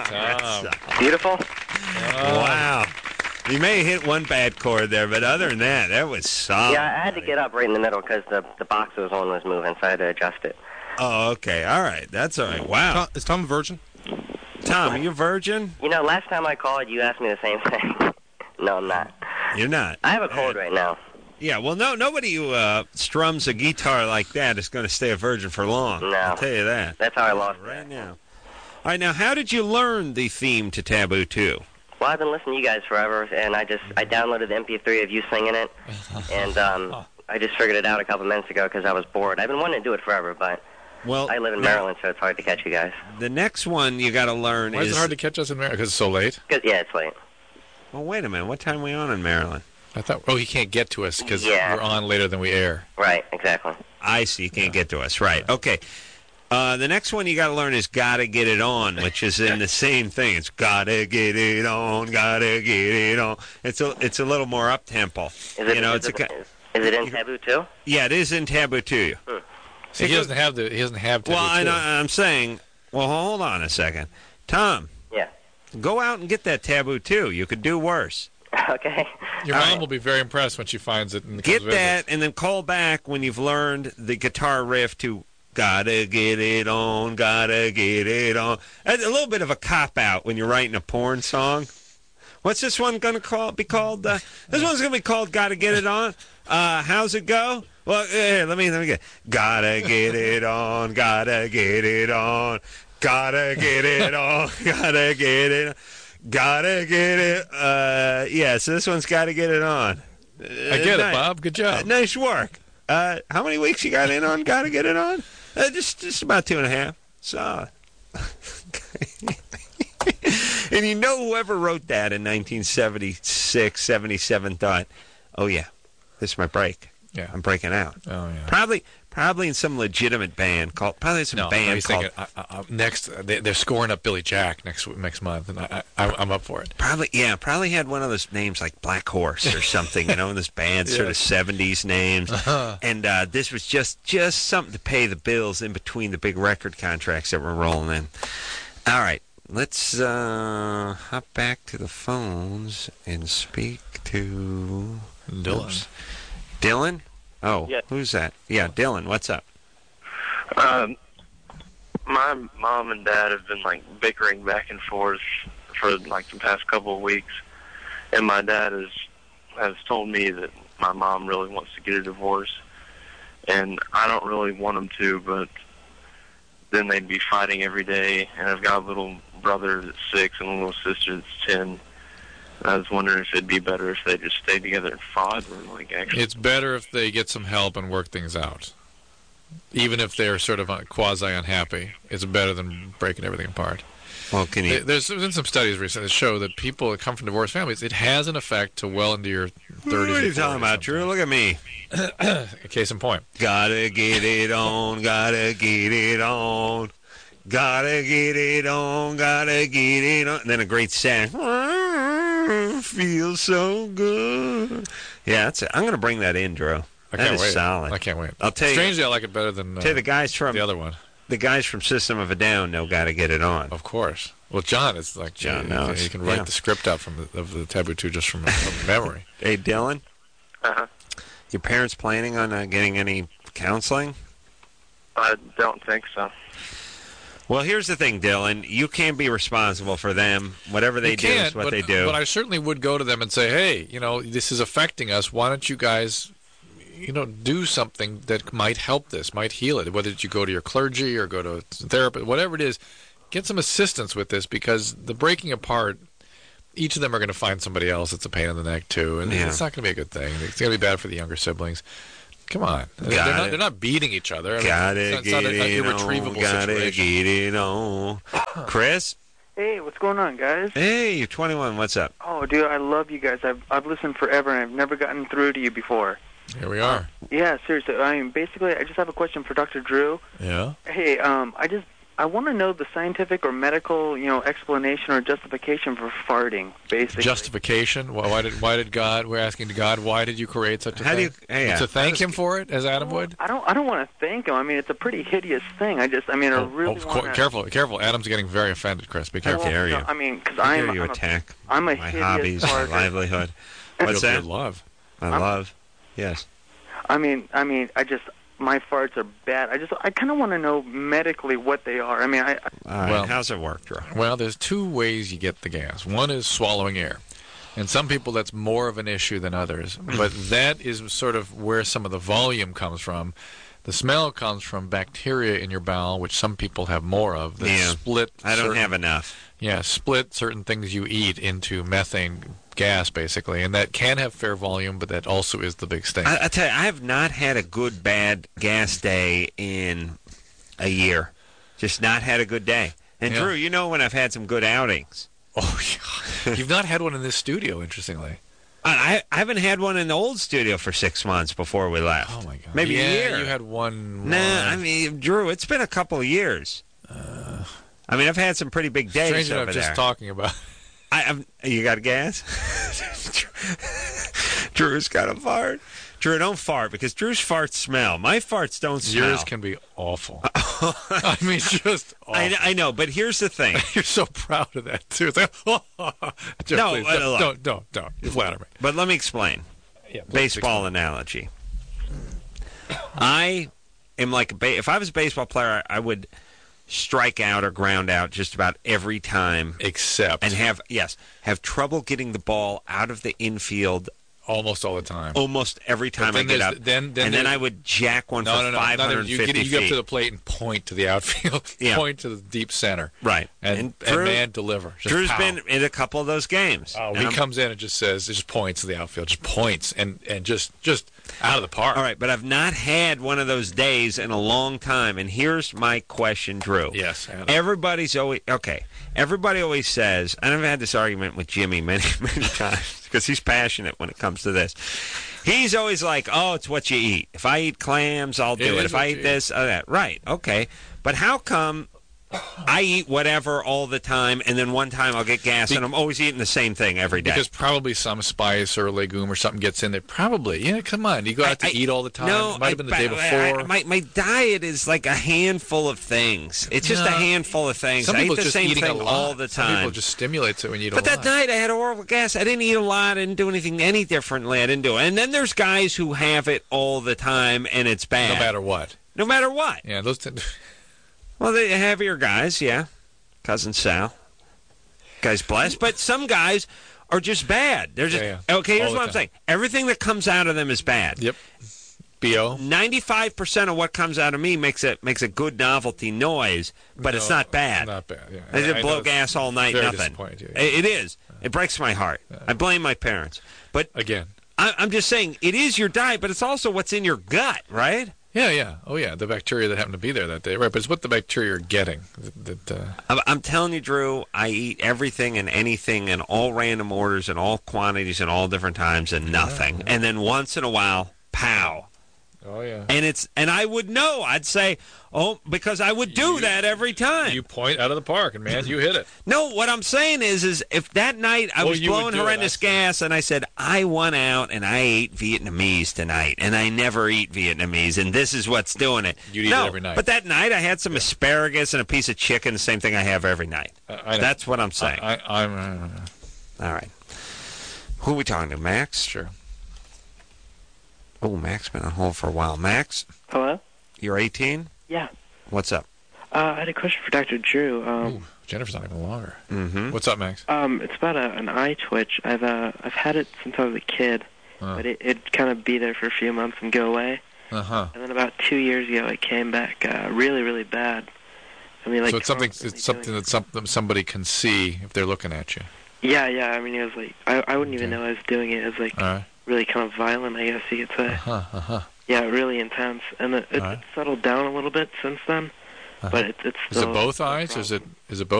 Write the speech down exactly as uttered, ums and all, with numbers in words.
Tom. Beautiful. Oh. Wow. You may hit one bad chord there, but other than that, that was solid. Yeah, I had to get up right in the middle because the, the box it was on was moving, so I had to adjust it. Oh, okay. All right. That's all right. Wow. Tom, is Tom a virgin? Tom, are you a virgin? You know, last time I called, you asked me the same thing. No, I'm not. You're not. I have a cold right now. Yeah, well, no, nobody who uh, strums a guitar like that is going to stay a virgin for long. No. I'll tell you that. That's how I lost right it. now. All right, now, how did you learn the theme to Taboo two? Well, I've been listening to you guys forever, and I just I downloaded the M P three of you singing it, and um, I just figured it out a couple minutes ago because I was bored. I've been wanting to do it forever, but well, I live in now, Maryland, so it's hard to catch you guys. The next one you got to learn Why is... is it hard to catch us in Maryland? Because it's so late? Cause, yeah, it's late. Well, wait a minute. What time are we on in Maryland? I thought, oh, he can't get to us because Yeah. we're on later than we air. Right, exactly. I see. You can't get to us. Right. Okay. Uh, the next one you got to learn is "Gotta Get It On," which is in the same thing. It's "Gotta get it on, gotta get it on." It's a it's a little more up tempo. Is it, You know, is, it's it, a is, is it in Taboo too? yeah, it is in Taboo too. Hmm. See, he doesn't have the he doesn't have to. Well, I know, I'm saying. Well, hold on a second, Tom. Yeah. Go out and get that Taboo two. You could do worse. Okay. Your All mom right. will be very impressed when she finds it. And Get comes that, visit. and then call back when you've learned the guitar riff to "Gotta get it on, gotta get it on." A little bit of a cop-out when you're writing a porn song. What's this one going to call, be called? Uh, this one's going to be called "Gotta Get It On." Uh, how's it go? Well, here, let me let me get. Gotta get it on, gotta get it on, gotta get it on, gotta get it on. Gotta get it. Uh, yeah, so this one's got to get it on. Uh, I get nice. it, Bob. Good job. Uh, nice work. Uh, how many weeks you got in on Gotta Get It On? Uh, just just about two and a half. So, and you know whoever wrote that in nineteen seventy-six, seventy-seven thought, oh, yeah, this is my break. Yeah. I'm breaking out. Oh, yeah. Probably probably in some legitimate band called, probably some No, band he's called. thinking, I, I, I, next, uh, they, they're scoring up Billy Jack next next month, and I, I, I'm up for it. Probably, yeah, probably had one of those names like Black Horse or something, you know, this band, sort of seventies names. Uh-huh. And uh, this was just, just something to pay the bills in between the big record contracts that were rolling in. All right, let's uh, hop back to the phones and speak to... Dylan. Oops. Dylan? Oh, Yeah. Who's that? Yeah, Dylan, what's up? Um, my mom and dad have been like bickering back and forth for like the past couple of weeks, and my dad has has told me that my mom really wants to get a divorce, and I don't really want them to, but then they'd be fighting every day, and I've got a little brother that's six and a little sister that's ten. I was wondering if it'd be better if they just stayed together and fought, or like actually. It's better if they get some help and work things out. Even if they're sort of quasi-unhappy, it's better than breaking everything apart. Well, can you... There's been some studies recently that show that people that come from divorced families, it has an effect to well into your thirties. What are you talking about, Drew? Look at me. Case in point. Gotta get it on, gotta get it on. Gotta get it on, gotta get it on. And then a great sound. Feels so good. Yeah, that's it. I'm going to bring that in, Drew. I That can't is wait. solid. I can't wait. I'll tell you. Strangely, I like it better than uh, Tell you the guys from the other one. The guys from System of a Down know "Gotta Get It On." Of course. Well, John is like John he, knows. He can write Yeah. the script out from the, of the Taboo two just from, from memory. Hey, Dylan, Uh-huh. your parents planning on uh, getting any counseling? I don't think so. Well, here's the thing, Dylan. You can't be responsible for them. Whatever they You do can't, is what but, they do. But I certainly would go to them and say, hey, you know, this is affecting us. Why don't you guys, you know, do something that might help this, might heal it? Whether you go to your clergy or go to a therapist, whatever it is, get some assistance with this, because the breaking apart, each of them are going to find somebody else that's a pain in the neck, too. And Yeah. it's not going to be a good thing. It's going to be bad for the younger siblings. Come on. They're Got not, it. they're not beating each other. I mean, Gotta it's not, get it's not an it irretrievable on, gotta situation. get it on. Chris? Hey, what's going on, guys? Hey, you're twenty-one. What's up? Oh, dude, I love you guys. I've I've listened forever, and I've never gotten through to you before. Here we are. Yeah, seriously. I mean, basically, I just have a question for Doctor Drew. Yeah? Hey, um, I just I want to know the scientific or medical, you know, explanation or justification for farting, basically. Justification? Why, why did why did God? We're asking to God, why did you create such a How thing? do you? Yeah. To thank Him for it, as Adam Well, would. I don't. I don't want to thank him. I mean, it's a pretty hideous thing. I just. I mean, I Oh, really oh, want qu- careful, careful. Adam's getting very offended, Chris. Be careful. How dare you. I mean, because How I'm. dare you I'm attack a, I'm a my hideous hobbies, my farter. livelihood? What's Your that? love. My I'm- love. Yes. I mean, I mean, I just. My farts are bad. I just. I kind of want to know medically what they are. I mean, I. I All right. Well- How's it work, Drew? Well, there's two ways you get the gas. One is swallowing air. And some people, that's more of an issue than others. But that is sort of where some of the volume comes from. The smell comes from bacteria in your bowel, which some people have more of. That Yeah. split. I don't certain- have enough. Yeah, split certain things you eat into methane gas, basically. And that can have fair volume, but that also is the big stink. I, I tell you, I have not had a good bad gas day in a year. Just not had a good day. And Yeah. Drew, you know when I've had some good outings. Oh, yeah. You've not had one in this studio, interestingly. I, I haven't had one in the old studio for six months before we left. Oh, my God. Maybe yeah, a year. you had one. Nah, one. I mean, Drew, it's been a couple of years. Uh, I mean, I've had some pretty big days strange over enough, there. just talking about. I, I'm, you got gas? Drew's got a fart. Drew, don't fart because Drew's farts smell. My farts don't smell. Yours can be awful. I mean, just awful. I, I know, but here's the thing. You're so proud of that, too. It's like, Jeff, No, please, uh, don't, look. don't, don't, don't. You flatter me. But let me explain. Yeah, please Baseball analogy. I am like a ba- if I was a baseball player, I would strike out or ground out just about every time, Except and have yes have trouble getting the ball out of the infield almost all the time. almost every time I then get there's- up. then- then and then there's- I would jack one no, for no, no. five not hundred if you fifty get, you get feet. up to the plate and point to the outfield. Yeah. Point to the deep center. Right. And, And and, Drew- man, deliver. Just Drew's pow. been in a couple of those games. Oh, And he I'm- comes in and just says, it just points to the outfield, just points, and, and just just out of the park. All right, but I've not had one of those days in a long time. And here's my question, Drew. Yes. Adam. Everybody's always okay. Everybody always says, and I've had this argument with Jimmy many, many times because he's passionate when it comes to this. He's always like, "Oh, it's what you eat. If I eat clams, I'll do It it. is If what I you eat eat. this, oh, that." Right? Okay. But how come I eat whatever all the time, and then one time I'll get gas, Be- and I'm always eating the same thing every day? Because probably some spice or legume or something gets in there. Probably. Yeah, come on. You go out to I- I- eat all the time. No, it might have been the I- day I- before. I- my my diet is like a handful of things. It's just No. a handful of things. Some I eat people the just same eating thing a lot. all the Some time. people just stimulates it when you eat But a that lot. night I had oral gas. I didn't eat a lot. I didn't do anything any differently. I didn't do it. And then there's guys who have it all the time, and it's bad. No matter what. No matter what. Yeah, those. T- Well, the heavier guys, yeah. Cousin Sal. Guy's blessed. But some guys are just bad. They're just Yeah, yeah. okay. Here's All the what I'm time. saying. Everything that comes out of them is bad. Yep. B O. Ninety-five percent of what comes out of me makes it makes a good novelty noise, but it's No, not bad. Not bad. Yeah. I just I blow know gas all night, very nothing. disappointing, yeah. It it is. It breaks my heart. I blame my parents. But Again. I, I'm just saying, it is your diet, but it's also what's in your gut, right? Yeah, yeah. Oh, yeah. The bacteria that happen to be there that day. Right, but it's what the bacteria are getting. That, that uh, I'm, I'm telling you, Drew, I eat everything and anything in all random orders and all quantities and all different times and nothing. And then once in a while, pow. oh, yeah. And it's and I would know. I'd say, oh, because I would do You- that every time. You point out of the park, and man, you hit it. No, what I'm saying is, is if that night I Well, was you would blowing do it, horrendous I see. gas and I said, I went out and I ate Vietnamese tonight, and I never eat Vietnamese, and this is what's doing it. You'd eat it no, every night. But that night I had some asparagus and a piece of chicken, the same thing I have every night. I, I know. That's what I'm saying. I, I, I'm uh, All right. Who are we talking to? Max? sure. Oh, Max been on hold for a while. Max, Hello? you're eighteen? Yeah. What's up? Uh, I had a question for Doctor Drew. Um, Ooh, Jennifer's not even longer. Mm-hmm. What's up, Max? um, it's about a, an eye twitch. I've uh, I've had it since I was a kid, Uh but it it'd kind of be there for a few months and go away. huh. And then about two years ago, it came back uh, really, really bad. I mean, like So it's something. constantly It's something doing that some, somebody can see if they're looking at you. it. Yeah, yeah. I mean, it was like I I wouldn't even Okay. know I was doing it. It was like All right. really kind of violent, I guess you could say. Uh huh. Uh huh. Yeah, really intense. And it, it, All right. it's settled down a little bit since then, Uh-huh. but it, it's Is still it both still a eyes, or is it problem. is it both?